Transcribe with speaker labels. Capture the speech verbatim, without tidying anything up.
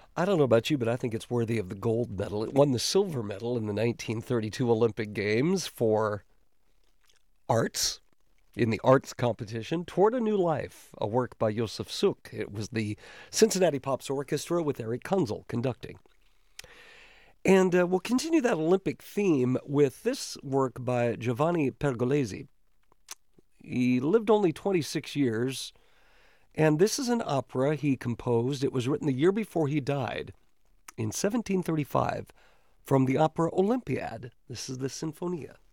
Speaker 1: I don't know about you, but I think it's worthy of the gold medal. It won the silver medal in the nineteen thirty-two Olympic Games for arts, in the arts competition, Toward a New Life, a work by Josef Suk. It was the Cincinnati Pops Orchestra with Eric Kunzel conducting. And uh, we'll continue that Olympic theme with this work by Giovanni Pergolesi. He lived only twenty-six years, and this is an opera he composed. It was written the year before he died, in seventeen thirty-five, from the opera Olympiad. This is the Sinfonia.